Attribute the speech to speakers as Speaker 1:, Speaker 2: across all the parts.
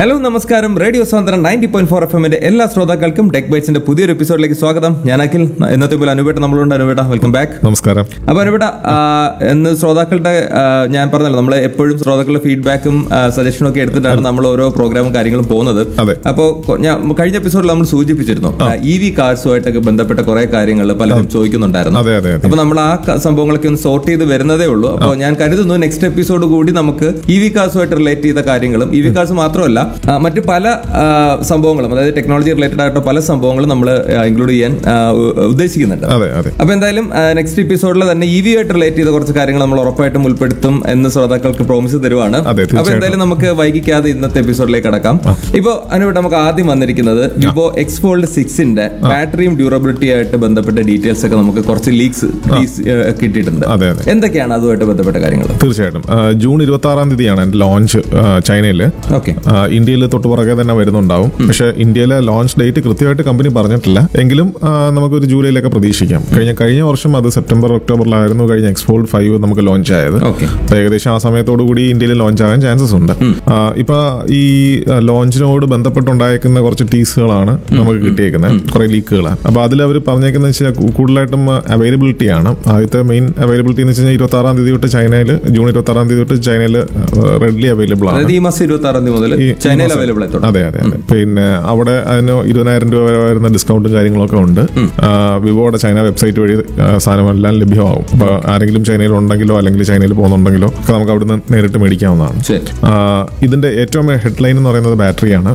Speaker 1: Hello നമസ്കാരം. Radio സ്വാതന്ത്ര്യം 90.4 FM എല്ലാ ശ്രോതാക്കൾക്കും ടെക് ബൈറ്റ്സിന്റെ പുതിയൊരു എപ്പിസോഡിലേക്ക് സ്വാഗതം. ഞാൻ അഖിൽ. ഇന്നത്തെ പോലെ അനുവേട്ട നമ്മളുണ്ട്. അനുവേട്ട, വെൽക്കം ബാക്ക്.
Speaker 2: നമസ്കാരം.
Speaker 1: അപ്പൊ അനുവേട്ട, ഇന്ന് ശ്രോതാക്കളുടെ ഞാൻ പറഞ്ഞല്ലോ, നമ്മൾ എപ്പോഴും ശ്രോതാക്കളുടെ ഫീഡ്ബാക്കും സജഷനും ഒക്കെ എടുത്തിട്ടാണ് നമ്മൾ ഓരോ പ്രോഗ്രാമും കാര്യങ്ങളും പോകുന്നത്. അപ്പോൾ ഞാൻ കഴിഞ്ഞ എപ്പിസോഡിൽ നമ്മൾ സൂചിപ്പിച്ചിരുന്നു EV കാർസുമായിട്ടൊക്കെ ബന്ധപ്പെട്ട കുറെ കാര്യങ്ങൾ പലരും ചോദിക്കുന്നുണ്ടായിരുന്നു. അപ്പൊ നമ്മൾ ആ സംഭവങ്ങളൊക്കെ ഒന്ന് സോർട്ട് ചെയ്ത് വരുന്നതേ ഉള്ളൂ. അപ്പോൾ ഞാൻ കരുതുന്നു നെക്സ്റ്റ് എപ്പിസോഡ് കൂടി നമുക്ക് EV കാർസുമായിട്ട് റിലേറ്റ് ചെയ്ത കാര്യങ്ങളും EV കാർസ് മാത്രമല്ല മറ്റു പല സംഭവങ്ങളും, അതായത് ടെക്നോളജി റിലേറ്റഡ് ആയിട്ട് പല സംഭവങ്ങളും നമ്മൾ ഇൻക്ലൂഡ് ചെയ്യാൻ ഉദ്ദേശിക്കുന്നുണ്ട്. അപ്പൊ എന്തായാലും നെക്സ്റ്റ് എപ്പിസോഡിൽ തന്നെ EV ആയിട്ട് റിലേറ്റ് ചെയ്ത കുറച്ച് കാര്യങ്ങൾ നമ്മൾ ഉറപ്പായിട്ടും ഉൾപ്പെടുത്തും എന്ന് ശ്രോതാക്കൾക്ക് പ്രോമിസ് തരുവാണ്. അപ്പൊ എന്തായാലും നമുക്ക് വൈകിക്കാതെ ഇന്നത്തെ എപ്പിസോഡിലേക്ക് കടക്കാം. ഇപ്പൊ അതിനുവേണ്ടി നമുക്ക് ആദ്യം വന്നിരിക്കുന്നത് വിവോ X Fold 6ന്റെ ബാറ്ററിയും ഡ്യൂറബിലിറ്റി ആയിട്ട് ബന്ധപ്പെട്ട ഡീറ്റെയിൽസ് ഒക്കെ നമുക്ക് കുറച്ച് ലീക്സ് കിട്ടിയിട്ടുണ്ട്. എന്തൊക്കെയാണ് അതുമായിട്ട് ബന്ധപ്പെട്ട കാര്യങ്ങൾ?
Speaker 2: തീർച്ചയായിട്ടും ജൂൺ 26-ാം തീയതിയാണ് ലോഞ്ച് ചൈനയില്. ഇന്ത്യയിൽ തൊട്ടുപുറകെ തന്നെ വരുന്നുണ്ടാവും. പക്ഷെ ഇന്ത്യയിലെ ലോഞ്ച് ഡേറ്റ് കൃത്യമായിട്ട് കമ്പനി പറഞ്ഞിട്ടില്ല. എങ്കിലും നമുക്കൊരു ജൂലൈയിലൊക്കെ പ്രതീക്ഷിക്കാം. കഴിഞ്ഞ വർഷം അത് സെപ്റ്റംബർ ഒക്ടോബറിലായിരുന്നു കഴിഞ്ഞ X Fold 5 നമുക്ക് ലോഞ്ച് ആയത്. അപ്പൊ ഏകദേശം ആ സമയത്തോടു കൂടി ഇന്ത്യയിൽ ലോഞ്ച് ആകാൻ ചാൻസസ് ഉണ്ട്. ഇപ്പൊ ഈ ലോഞ്ചിനോട് ബന്ധപ്പെട്ടുണ്ടായിരിക്കുന്ന കുറച്ച് ടീസുകളാണ് നമുക്ക് കിട്ടിയേക്കുന്നത്, കുറെ ലീക്കുകളാണ്. അപ്പൊ അതിൽ അവർ പറഞ്ഞേക്കുന്നത് വെച്ചാൽ കൂടുതലായിട്ടും അവൈലബിലിറ്റി ആണ്. ആദ്യത്തെ മെയിൻ അവൈലബിലിറ്റി എന്ന് വെച്ചാൽ 26-ാം തീയതി തൊട്ട് ചൈനയിൽ, ജൂൺ 26-ാം തീയതി തൊട്ട് ചൈനയിൽ റെഡ്ലി അവൈലബിൾ ആണ്.
Speaker 1: ഈ മാസം 26-ാം തീയതി മുതൽ ചൈനയിൽ അവൈലബിൾ ആയി.
Speaker 2: അതെ. പിന്നെ അവിടെ അതിന് 20,000 രൂപ വരെ വരുന്ന ഡിസ്കൗണ്ടും കാര്യങ്ങളൊക്കെ ഉണ്ട്. വിവോയുടെ ചൈന വെബ്സൈറ്റ് വഴി സാധനമെല്ലാം ലഭ്യമാകും. അപ്പൊ ആരെങ്കിലും ചൈനയിൽ ഉണ്ടെങ്കിലോ അല്ലെങ്കിൽ ചൈനയിൽ പോകുന്നുണ്ടെങ്കിലോ ഒക്കെ നമുക്ക് അവിടുന്ന് നേരിട്ട് മേടിക്കാവുന്നതാണ്. ഇതിന്റെ ഏറ്റവും ഹെഡ്ലൈൻ എന്ന് പറയുന്നത് ബാറ്ററിയാണ്.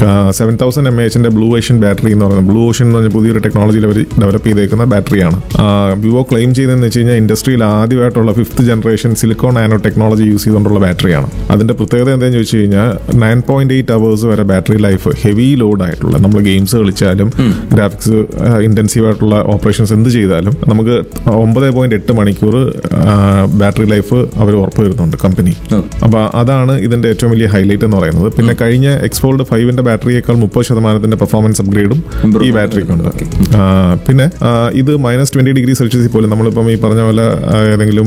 Speaker 2: 7000 mAh ബ്ലൂ ഓഷ്യൻ ബാറ്ററി എന്ന് പറയുന്നത്, ബ്ലൂ ഓഷ്യൻ എന്ന് പറഞ്ഞ പുതിയൊരു ടെക്നോളജിയിൽ അവർ ഡെവലപ്പ് ചെയ്തേക്കുന്ന ബാറ്ററിയാണ്. വിവോ ക്ലെയിം ചെയ്തതെന്ന് വെച്ച് കഴിഞ്ഞാൽ ഇൻഡസ്ട്രിയിൽ ആദ്യമായിട്ടുള്ള 5th generation silicone nano technology use ചെയ്തുകൊണ്ടുള്ള ബാറ്ററിയാണ്. അതിന്റെ പ്രത്യേകത എന്താണെന്ന് ചോദിച്ചു കഴിഞ്ഞാൽ 9.8 hours വരെ ബാറ്ററി ലൈഫ്, ഹെവി ലോഡ് ആയിട്ടുള്ള, നമ്മൾ ഗെയിംസ് കളിച്ചാലും ഗ്രാഫിക്സ് ഇന്റൻസീവ് ആയിട്ടുള്ള ഓപ്പറേഷൻസ് എന്ത് ചെയ്താലും നമുക്ക് 9.8 മണിക്കൂർ ബാറ്ററി ലൈഫ് അവർ ഉറപ്പ് വരുന്നുണ്ട് കമ്പനി. അപ്പൊ അതാണ് ഇതിന്റെ ഏറ്റവും വലിയ ഹൈലൈറ്റ് എന്ന് പറയുന്നത്. പിന്നെ കഴിഞ്ഞ X Fold 5ന്റെ ബാറ്ററിയേക്കാൾ 30% പെർഫോമൻസ് അപ്ഗ്രേഡും ഈ ബാറ്ററിക്കുണ്ട്. പിന്നെ ഇത് -20°C പോലും നമ്മളിപ്പം ഈ പറഞ്ഞ പോലെ ഏതെങ്കിലും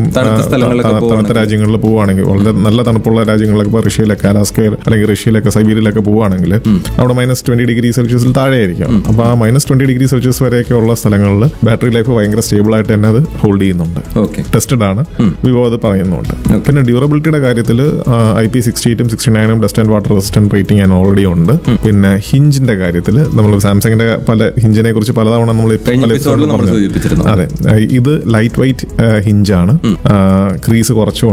Speaker 2: തണുത്ത രാജ്യങ്ങളിൽ പോവുകയാണെങ്കിൽ, വളരെ നല്ല തണുപ്പുള്ള രാജ്യങ്ങളിലൊക്കെ, ഇപ്പോൾ റഷ്യയിലൊക്കെ, അലാസ്കയിൽ അല്ലെങ്കിൽ റഷ്യയിലൊക്കെ സൈബീരിയയിലൊക്കെ പോവുകയാണെങ്കിൽ അവിടെ -20°C താഴെ ആയിരിക്കും. അപ്പൊ ആ -20°C വരെയൊക്കെ ഉള്ള സ്ഥലങ്ങളിൽ ബാറ്ററി ലൈഫ് ഭയങ്കര സ്റ്റേബിൾ ആയിട്ട് തന്നെ അത് ഹോൾഡ് ചെയ്യുന്നുണ്ട്. ടെസ്റ്റഡ് ആണ്, വിവോ അത് പറയുന്നുണ്ട്. പിന്നെ ഡ്യൂറബിലിറ്റിയുടെ കാര്യത്തിൽ IP68ഉം 69ഉം dust and water resistant rating ഞാൻ ഓൾറെഡി ഉണ്ട്. പിന്നെ ഹിഞ്ചിന്റെ കാര്യത്തിൽ നമ്മൾ സാംസങ്ങിന്റെ പല ഹിഞ്ചിനെ കുറിച്ച് പലതവണ നമ്മൾ അതെ, ഇത് ലൈറ്റ് വെയിറ്റ് ഹിഞ്ചാണ്. ക്രീസ് കുറച്ചുകൊണ്ട്